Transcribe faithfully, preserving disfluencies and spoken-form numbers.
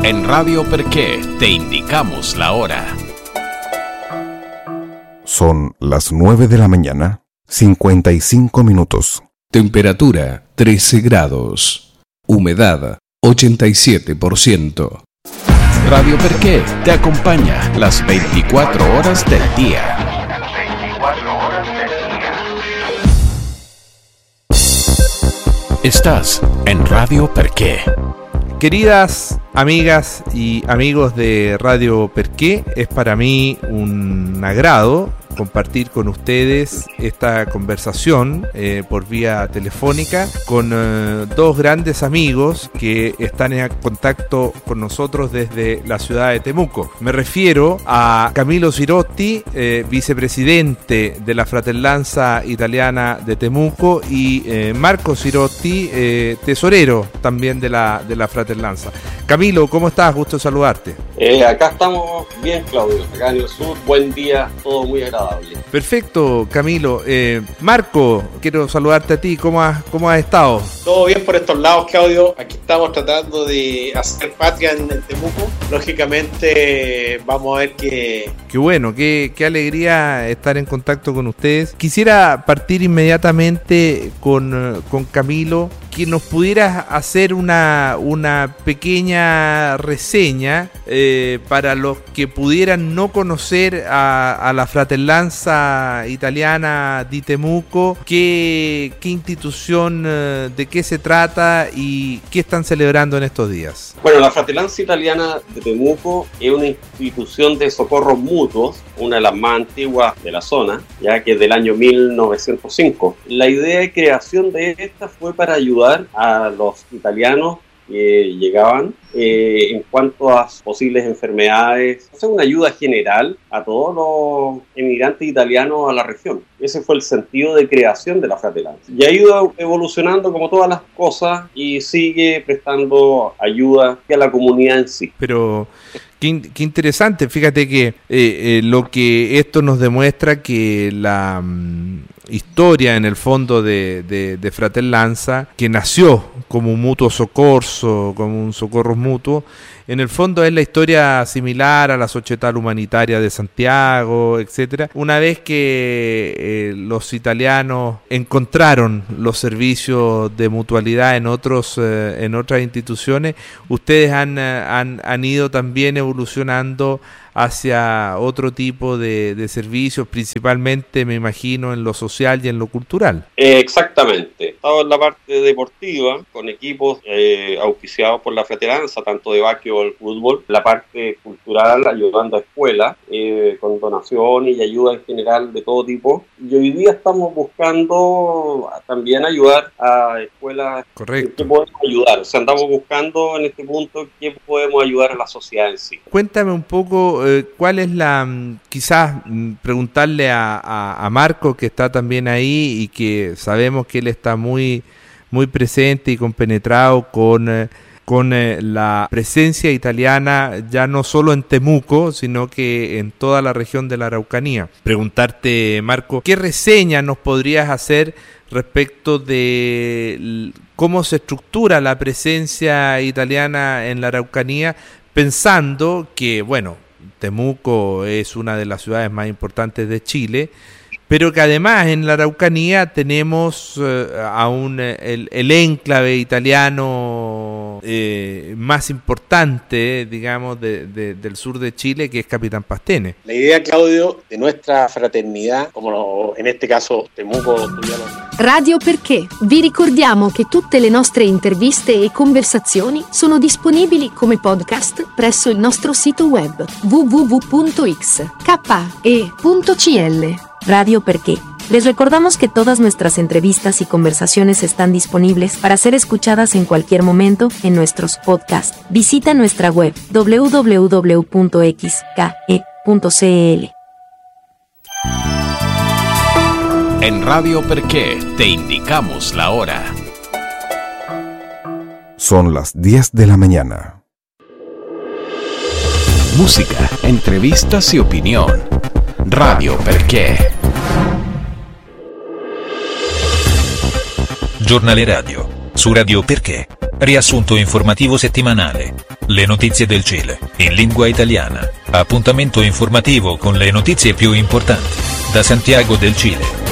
En Radio Perché te indicamos la hora. Son las nueve de la mañana, cincuenta y cinco minutos. Temperatura trece grados. Humedad ochenta y siete por ciento. Radio Perché te acompaña las veinticuatro horas del día. Estás en Radio Perché. Queridas amigas y amigos de Radio Perché, es para mí un agrado compartir con ustedes esta conversación eh, por vía telefónica con eh, dos grandes amigos que están en contacto con nosotros desde la ciudad de Temuco. Me refiero a Camilo Sirotti, eh, vicepresidente de la Fratellanza Italiana de Temuco, y eh, Marco Sirotti, eh, tesorero también de la, de la Fratellanza. Camilo, ¿cómo estás? Gusto saludarte. Eh, acá estamos bien, Claudio, acá en el sur, buen día, todo muy agradable. Perfecto, Camilo. Eh, Marco, quiero saludarte a ti. ¿Cómo has, cómo has estado? Todo bien por estos lados, Claudio. Aquí estamos tratando de hacer patria en el Temuco. Lógicamente, vamos a ver qué... Qué bueno, qué, qué alegría estar en contacto con ustedes. Quisiera partir inmediatamente con, con Camilo, que nos pudieras hacer una, una pequeña reseña eh, para los que pudieran no conocer a, a la Fratellanza Italiana di Temuco. ¿Qué, qué institución, eh, de qué se trata y qué están celebrando en estos días? Bueno, la Fratellanza Italiana de Temuco es una institución de socorros mutuos, una de las más antiguas de la zona, ya que es del año mil novecientos cinco. La idea de creación de esta fue para ayudar a los italianos que llegaban eh, en cuanto a posibles enfermedades, hacer una ayuda general a todos los emigrantes italianos a la región. Ese fue el sentido de creación de la Fratellanza. Y ha ido evolucionando como todas las cosas y sigue prestando ayuda a la comunidad en sí. Pero qué, qué interesante, fíjate que eh, eh, lo que esto nos demuestra que la mm, historia en el fondo de, de, de Fratellanza, que nació como un mutuo socorso, como un socorro mutuo, en el fondo es la historia similar a la Società Humanitaria de Santiago, etcétera. Una vez que eh, los italianos encontraron los servicios de mutualidad en otros eh, en otras instituciones, ustedes han, han, han ido también evolucionando hacia otro tipo de, de servicios, principalmente, me imagino, en lo social y en lo cultural. Eh, exactamente. Estaba en la parte deportiva, con equipos eh, auspiciados por la Fratellanza, tanto de básquetbol, fútbol. La parte cultural, ayudando a escuelas, eh, con donaciones y ayuda en general de todo tipo. Y hoy día estamos buscando también ayudar a escuelas. Correcto. ¿Qué podemos ayudar? O sea, andamos buscando en este punto qué podemos ayudar a la sociedad en sí. Cuéntame un poco, ¿cuál es la, quizás preguntarle a, a, a Marco, que está también ahí y que sabemos que él está muy, muy presente y compenetrado con, con la presencia italiana, ya no solo en Temuco, sino que en toda la región de la Araucanía? Preguntarte, Marco, ¿qué reseña nos podrías hacer respecto de cómo se estructura la presencia italiana en la Araucanía, pensando que, bueno, Temuco es una de las ciudades más importantes de Chile, pero que además en la Araucanía tenemos eh, aún el, el enclave italiano eh, más importante, digamos, de, de, del sur de Chile, che è Capitan Pastene. La idea, Claudio, de nuestra fraternidad, como en este caso Temuco. Radio Perché. Vi ricordiamo che tutte le nostre interviste e conversazioni sono disponibili come podcast presso il nostro sito web w w w punto x k e punto c l. Radio Perché. Les recordamos que todas nuestras entrevistas y conversaciones están disponibles para ser escuchadas en cualquier momento en nuestros podcasts. Visita nuestra web w w w punto x k e punto c l. En Radio Perché te indicamos la hora. Son las diez de la mañana. Música, entrevistas y opinión. Radio Perché. Giornale radio. Su Radio Perché. Riassunto informativo settimanale. Le notizie del Cile, in lingua italiana. Appuntamento informativo con le notizie più importanti. Da Santiago del Cile.